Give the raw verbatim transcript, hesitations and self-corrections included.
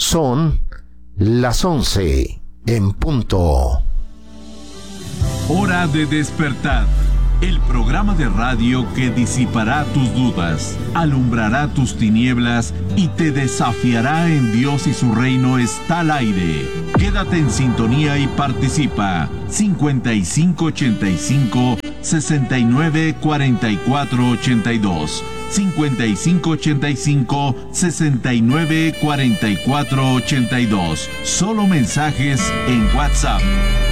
Son las once en punto. Hora de despertar. El programa de radio que disipará tus dudas, alumbrará tus tinieblas y te desafiará en Dios y su reino está al aire. Quédate en sintonía y participa. cincuenta y cinco ochenta y cinco, sesenta y nueve cuarenta y cuatro ochenta y dos. cincuenta y cinco ochenta y cinco, sesenta y nueve cuarenta y cuatro ochenta y dos. Solo mensajes en WhatsApp.